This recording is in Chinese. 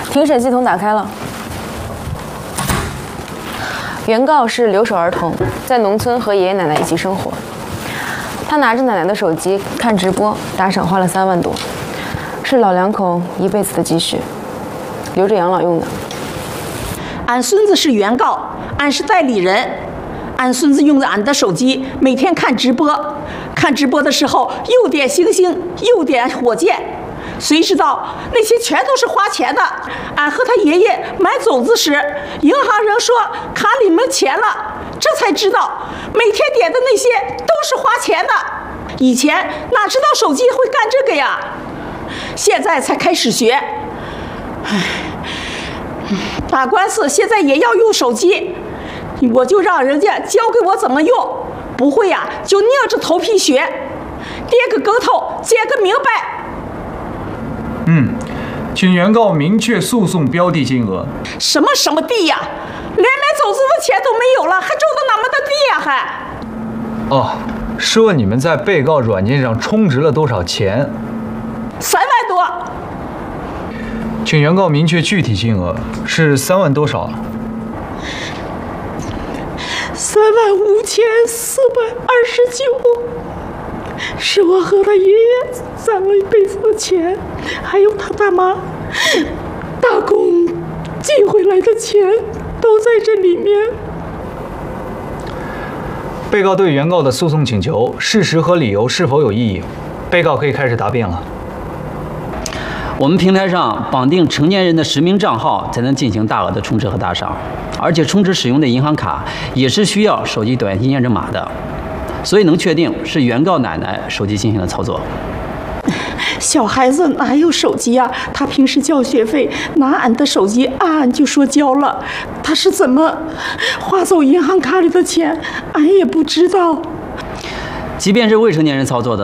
庭审系统打开了。原告是留守儿童，在农村和爷爷奶奶一起生活。他拿着奶奶的手机看直播，打赏花了3万多，是老两口一辈子的积蓄，留着养老用的。 俺孙子是原告，俺是代理人。俺孙子用着俺的手机，每天看直播。看直播的时候，又点星星，又点火箭。谁知道那些全都是花钱的。俺和他爷爷买种子时，银行人说卡里没钱了，这才知道每天点的那些都是花钱的。以前哪知道手机会干这个呀？现在才开始学。打官司现在也要用手机，我就让人家教给我怎么用，不会呀就硬着头皮学，跌个跟头捡个明白。 请原告明确诉讼标的金额。 什么地呀？连买种子的钱都没有了，还种的哪么的地呀？还？ 哦，是问你们在被告软件上充值了多少钱 ？3万多。 请原告明确具体金额，是3万多少 ？35429，是我和他爷爷攒了一辈子的钱，还有他大妈打工寄回来的钱，都在这里面。 被告对原告的诉讼请求事实和理由是否有异议？被告可以开始答辩了。 我们平台上绑定成年人的实名账号才能进行大额的充值和打赏，而且充值使用的银行卡也是需要手机短信验证码的，所以能确定是原告奶奶手机进行了操作。 小孩子哪有手机呀？他平时交学费拿俺的手机按就说交了，他是怎么划走银行卡里的钱，俺也不知道。 即便是未成年人操作的，